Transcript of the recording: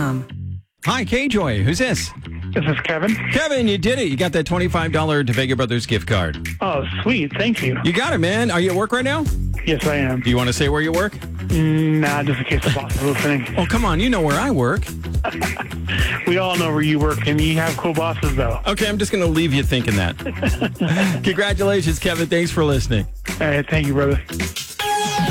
KJOY.com. Hi, KJOY. Who's this? This is Kevin. Kevin, you did it. You got that $25 DeVega Brothers gift card. Oh, sweet. Thank you. You got it, man. Are you at work right now? Yes, I am. Do you want to say where you work? Nah, just in case the boss is listening. Oh, come on. You know where I work. We all know where you work, and you have cool bosses, though. Okay, I'm just going to leave you thinking that. Congratulations, Kevin. Thanks for listening. All right, thank you, brother.